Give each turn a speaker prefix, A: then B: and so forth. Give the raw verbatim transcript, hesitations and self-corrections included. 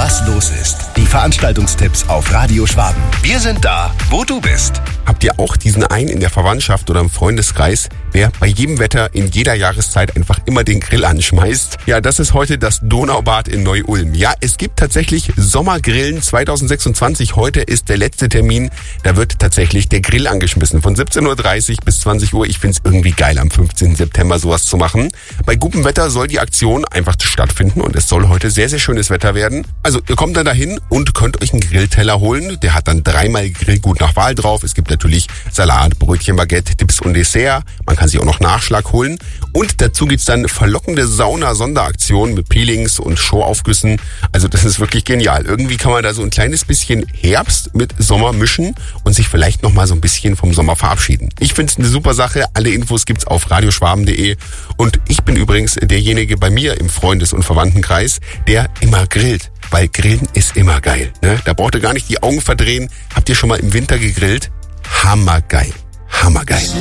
A: was los ist. Die Veranstaltungstipps auf Radio Schwaben. Wir sind da, wo du bist.
B: Habt ihr auch diesen einen in der Verwandtschaft oder im Freundeskreis, der bei jedem Wetter in jeder Jahreszeit einfach immer den Grill anschmeißt? Ja, das ist heute das Donaubad in Neu-Ulm. Ja, es gibt tatsächlich Sommergrillen zwanzig sechsundzwanzig. Heute ist der letzte Termin. Da wird tatsächlich der Grill angeschmissen von siebzehn Uhr dreißig bis zwanzig Uhr. Ich find's irgendwie geil, am fünfzehnten September sowas zu machen. Bei gutem Wetter soll die Aktion einfach stattfinden und es soll heute sehr, sehr schönes Wetter werden. Also ihr kommt dann dahin und könnt euch einen Grillteller holen. Der hat dann dreimal Grillgut nach Wahl drauf. Es gibt natürlich Salat, Brötchen, Baguette, Dips und Dessert. Man kann sich auch noch Nachschlag holen. Und dazu gibt's dann verlockende Sauna-Sonderaktionen mit Peelings und Showaufgüssen. Also das ist wirklich genial. Irgendwie kann man da so ein kleines bisschen Herbst mit Sommer mischen und sich vielleicht noch mal so ein bisschen vom Sommer verabschieden. Ich finde es eine super Sache. Alle Infos gibt's auf radioschwaben punkt de. Und ich bin übrigens derjenige bei mir im Freundes- und Verwandtenkreis, der immer grillt. Weil Grillen ist immer geil. Ne? Da braucht ihr gar nicht die Augen verdrehen. Habt ihr schon mal im Winter gegrillt? Hammergeil. Hammergeil.